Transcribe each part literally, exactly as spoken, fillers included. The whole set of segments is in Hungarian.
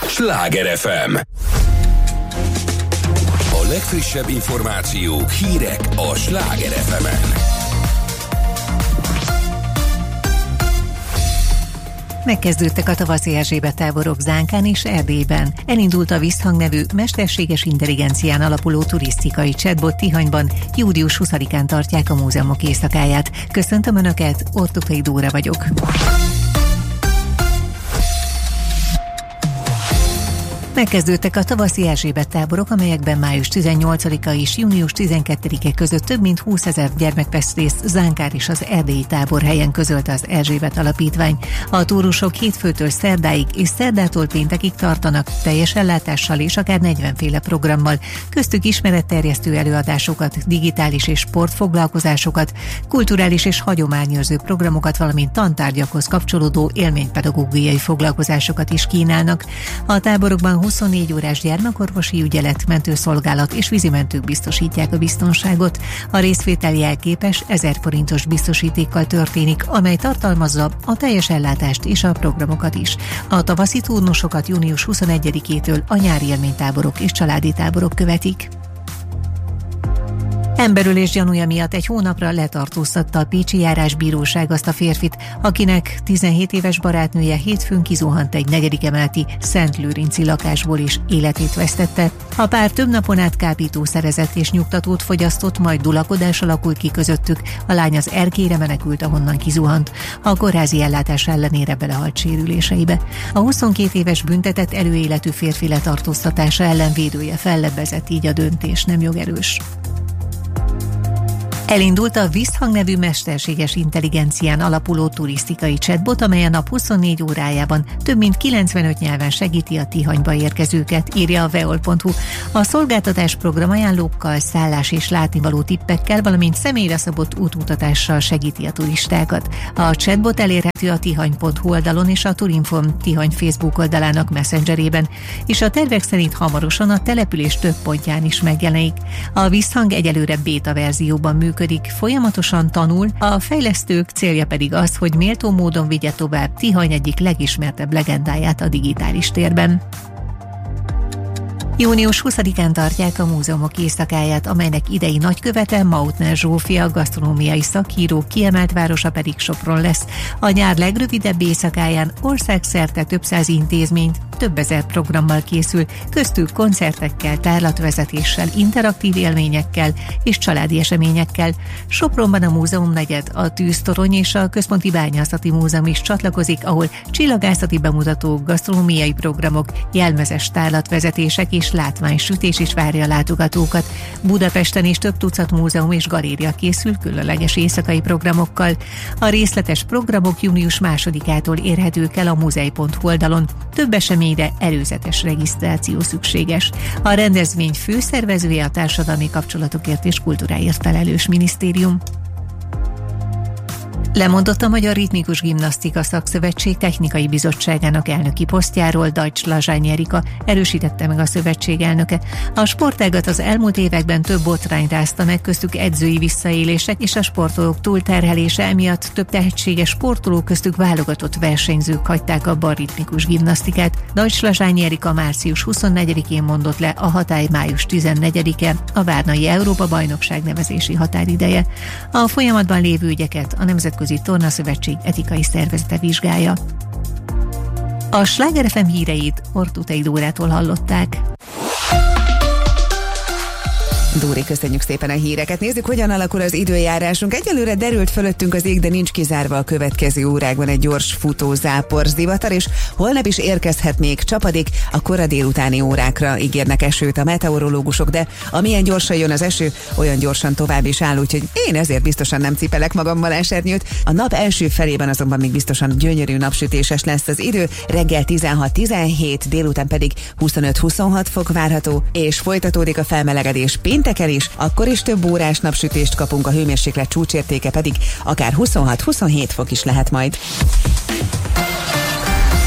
Sláger ef em. A legfrissebb információk, hírek a Sláger ef emen. Megkezdődtek a tavaszi Erzsébet táborok Zánkán és Erdélyben. Elindult a Visszhang nevű mesterséges intelligencián alapuló turisztikai chatbot Tihanyban. július huszadikán tartják a múzeumok éjszakáját. Köszöntöm Önöket, Ortutei Dóra vagyok. Megkezdődtek a tavaszi Erzsébet táborok, amelyekben május tizennyolcadika és június tizenkettedike között több mint húszezer gyermek vesz részt Zánkár és az erdélyi táborhelyen, közölte az Erzsébet Alapítvány. A túrusok hétfőtől szerdáig és szerdától péntekig tartanak teljes ellátással és akár negyvenféle programmal, köztük ismeretterjesztő előadásokat, digitális és sportfoglalkozásokat, kulturális és hagyományőrző programokat, valamint tantárgyakhoz kapcsolódó élménypedagógiai foglalkozásokat is kínálnak. A táborokban huszonnégy órás gyermekorvosi ügyelet, mentőszolgálat és vízimentők biztosítják a biztonságot. A részvétel jelképes ezer forintos biztosítékkal történik, amely tartalmazza a teljes ellátást és a programokat is. A tavaszi turnusokat június huszonegyedikétől a nyári élménytáborok és családi táborok követik. Emberölés gyanúja miatt egy hónapra letartóztatta a Pécsi Járásbíróság azt a férfit, akinek tizenhét éves barátnője hétfőn kizuhant egy negyedik emeleti Szentlőrinci lakásból és életét vesztette. A pár több napon át kábítószerezett és nyugtatót fogyasztott, majd dulakodás alakult ki közöttük. A lány az erkélyre menekült, ahonnan kizuhant. A kórházi ellátás ellenére belehalt sérüléseibe. A huszonkét éves büntetett előéletű férfi letartóztatása ellen védője fellebbezett, így a döntés nem jogerős. Elindult a Visszhang nevű mesterséges intelligencián alapuló turisztikai chatbot, amely a nap huszonnégy órájában több mint kilencvenöt nyelven segíti a Tihanyba érkezőket, írja a veol pont hu. A szolgáltatás programajánlókkal, szállás és látnivaló tippekkel, valamint személyre szabott útmutatással segíti a turistákat. A chatbot elérhető a tihany pont hu oldalon és a Turinform Tihany Facebook oldalának messengerében, és a tervek szerint hamarosan a település több pontján is megjelenik. A Visszhang egyelőre béta verzióban működik. Folyamatosan tanul, a fejlesztők célja pedig az, hogy méltó módon vigye tovább Tihany egyik legismertebb legendáját a digitális térben. június huszadikán tartják a múzeumok éjszakáját, amelynek idei nagykövete Mautner Zsófia, gasztronómiai szakíró, kiemelt városa pedig Sopron lesz. A nyár legrövidebb éjszakáján országszerte több száz intézményt, több ezer programmal készül, köztük koncertekkel, tárlatvezetéssel, interaktív élményekkel és családi eseményekkel. Sopronban a múzeumnegyed, a Tűztorony és a Központi Bányászati Múzeum is csatlakozik, ahol csillagászati bemutatók, gasztronómiai programok, jelmezes tárlatvezetések és látványsütés is várja a látogatókat. Budapesten is több tucat múzeum és galéria készül különleges éjszakai programokkal. A részletes programok június másodikától érhetők el a muzej pont hu oldalon. Több eseményre előzetes regisztráció szükséges. A rendezvény főszervezője a Társadalmi Kapcsolatokért és Kultúráért felelős minisztérium. Lemondott a Magyar Ritmikus Gimnasztika Szakszövetség technikai bizottságának elnöki posztjáról. Deutsch Lazsány Erika, erősítette meg a szövetség elnöke. A sportágat az elmúlt években több botrány rázta meg, köztük edzői visszaélések és a sportolók túlterhelése, emiatt több tehetséges sportoló, köztük válogatott versenyzők hagyták abba a ritmikus gimnasztikát. Deutsch Lazsány Erika március huszonnegyedikén mondott le, a hatály május tizennegyedike, a várnai Európa-bajnokság nevezési határideje. A folyamatban lévő ügyeket a Nemzetközi Tornaszövetség etikai szervezete vizsgálja. A Sláger ef em híreit Ortutei Dórától hallották. Dóri, köszönjük szépen a híreket. Nézzük, hogyan alakul az időjárásunk. Egyelőre derült fölöttünk az ég, de nincs kizárva a következő órákban egy gyors futó zápor zivatar, és holnap is érkezhet még csapadék. A kora délutáni órákra ígérnek esőt a meteorológusok, de amilyen gyorsan jön az eső, olyan gyorsan tovább is áll, úgyhogy én ezért biztosan nem cipelek magammal esernyőt. A nap első felében azonban még biztosan gyönyörű napsütéses lesz az idő, reggel tizenhat tizenhét, délután pedig huszonöt huszonhat fok várható, és folytatódik a felmelegedés pénteken is, akkor is több órás napsütést kapunk, a hőmérséklet csúcsértéke pedig akár huszonhat huszonhét fok is lehet majd.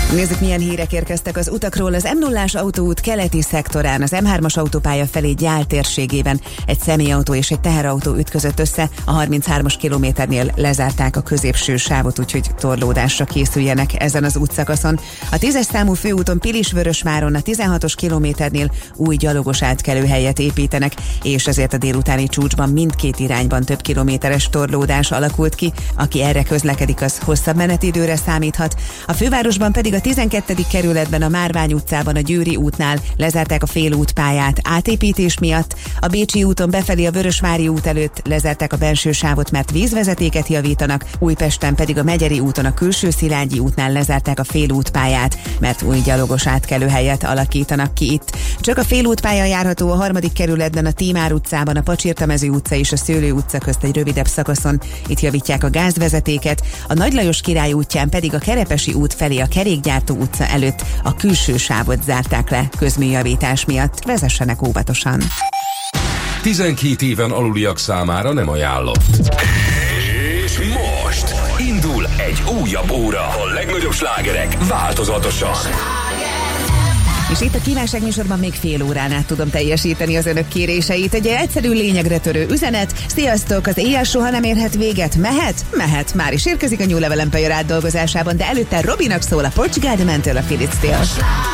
Nézzük, milyen hírek érkeztek az utakról. Az M nullás autóút keleti szektorán, az M hármas autópálya felé Gyál térségében egy személyautó és egy teherautó ütközött össze. A harminchármas kilométernél lezárták a középső sávot, úgyhogy torlódásra készüljenek ezen az útszakaszon. A tízes számú főúton Pilisvörösváron a tizenhatos kilométernél új gyalogos átkelőhelyet építenek, és ezért a délutáni csúcsban mindkét irányban több kilométeres torlódás alakult ki. Aki erre közlekedik, az hosszabb menetidőre számíthat. A fővárosban pedig a tizenkettedik kerületben a Márvány utcában a Győri útnál lezárták a félútpályát átépítés miatt. A Bécsi úton befelé a Vörösvári út előtt lezárták a belső sávot, mert vízvezetéket javítanak, Újpesten pedig a Megyeri úton a Külső Szilágyi útnál lezárták a félútpályát, mert új gyalogos átkelőhelyet alakítanak ki itt. Csak a félútpálya járható a harmadik kerületben a Tímár utcában, a Pacsirtamező utca és a Szőlő utca közt egy rövidebb szakaszon. Itt javítják a gázvezetéket, a Nagy Lajos Király útján pedig a Kerepesi út felé a Kerékgyártó utca előtt a külső sávot zárták le közműjavítás miatt. Vezessenek óvatosan. tizenkét éven aluliak számára nem ajánlott. És most indul egy újabb óra. A legnagyobb slágerek változatosan. És itt a Kívánság műsorban még fél órán át tudom teljesíteni az önök kéréseit. Egy egyszerű, lényegre törő üzenet. Sziasztok, az éjjel soha nem érhet véget. Mehet? Mehet. Már is érkezik a New Level Empire átdolgozásában, de előtte Robinak szól a Portugal de Mentől a Philips-től.